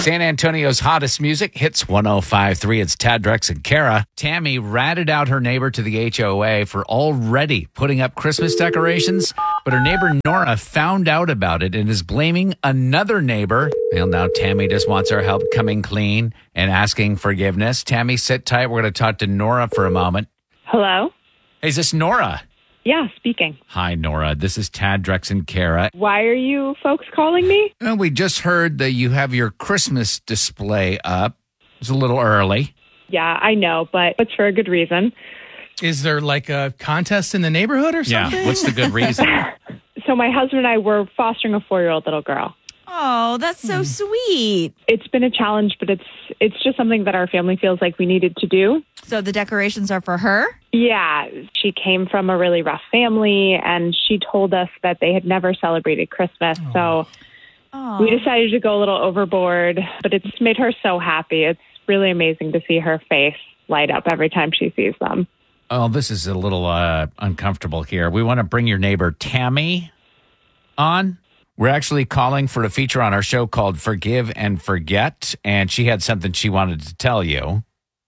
San Antonio's hottest music, Hits 105.3. It's Tad, Drex, and Kara. Tammy ratted out her neighbor to the HOA for already putting up Christmas decorations, but her neighbor Nora found out about it and is blaming another neighbor. Well, now Tammy just wants her help coming clean and asking forgiveness. Tammy, sit tight. We're going to talk to Nora for a moment. Hello? Hey, is this Nora? Yeah, speaking. Hi, Nora. This is Tad, Drex, and Kara. Why are you folks calling me? Well, we just heard that you have your Christmas display up. It's a little early. Yeah, I know, but it's for a good reason. Is there like a contest in the neighborhood or something? Yeah, what's the good reason? So my husband and I were fostering a 4-year-old little girl. Oh, that's so sweet. It's been a challenge, but it's just something that our family feels like we needed to do. So the decorations are for her? Yeah, she came from a really rough family, and she told us that they had never celebrated Christmas. So we decided to go a little overboard, but it's made her so happy. It's really amazing to see her face light up every time she sees them. Oh, this is a little uncomfortable here. We want to bring your neighbor Tammy on. We're actually calling for a feature on our show called Forgive and Forget, and she had something she wanted to tell you.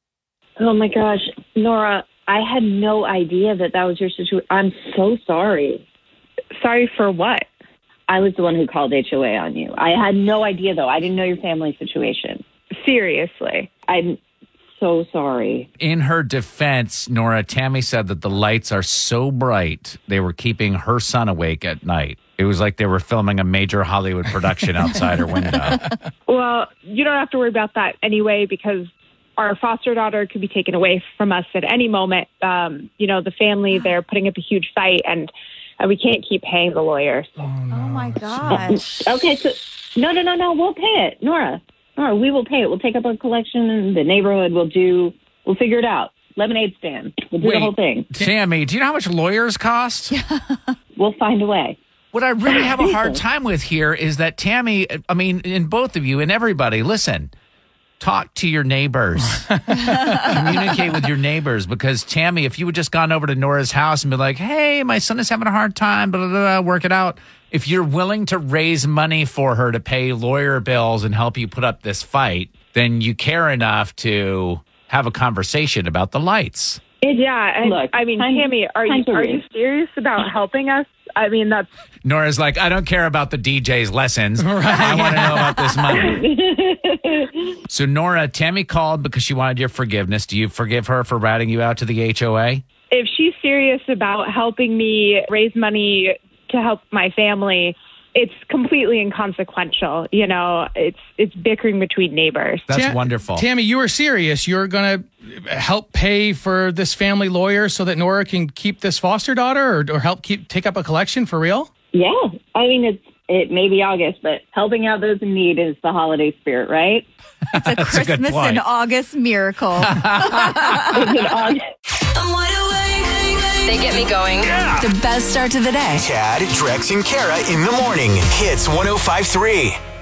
Oh, my gosh. Nora, I had no idea that was your situation. I'm so sorry. Sorry for what? I was the one who called HOA on you. I had no idea, though. I didn't know your family situation. Seriously. I'm so sorry. In her defense, Nora, Tammy said that the lights are so bright, they were keeping her son awake at night. It was like they were filming a major Hollywood production outside her window. Well, you don't have to worry about that anyway, because our foster daughter could be taken away from us at any moment. The family, they're putting up a huge fight, and we can't keep paying the lawyers. Oh my gosh. Okay, so no. We'll pay it, Nora, we will pay it. We'll take up a collection in the neighborhood. We'll figure it out. Lemonade stand. We'll do the whole thing. Tammy, do you know how much lawyers cost? We'll find a way. What I really have a hard time with here is that Tammy, in both of you and everybody, listen, talk to your neighbors. Communicate with your neighbors, because Tammy, if you had just gone over to Nora's house and be like, hey, my son is having a hard time, blah, blah, blah, work it out. If you're willing to raise money for her to pay lawyer bills and help you put up this fight, then you care enough to have a conversation about the lights. Yeah, and look, Tammy, are you serious about helping us? That's... Nora's like, I don't care about the DJ's lessons. Right. I want to know about this money. So, Nora, Tammy called because she wanted your forgiveness. Do you forgive her for ratting you out to the HOA? If she's serious about helping me raise money to help my family, it's completely inconsequential. It's bickering between neighbors. That's wonderful. Tammy, you were serious. You're going to help pay for this family lawyer so that Nora can keep this foster daughter, or help take up a collection for real? Yeah. It may be August, but helping out those in need is the holiday spirit, right? It's a Christmas in August miracle. They get me going. Yeah. The best start to the day. Tad, Drex, and Kara in the morning. Hits 105.3.